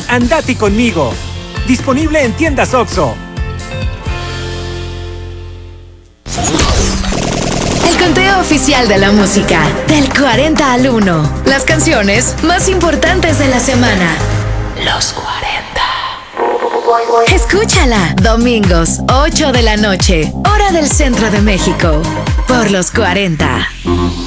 Andate conmigo. Disponible en tiendas OXXO. El conteo oficial de la música. Del 40 al 1. Las canciones más importantes de la semana. Los 40. Escúchala. Domingos, 8 de la noche. Hora del centro de México. Por los 40.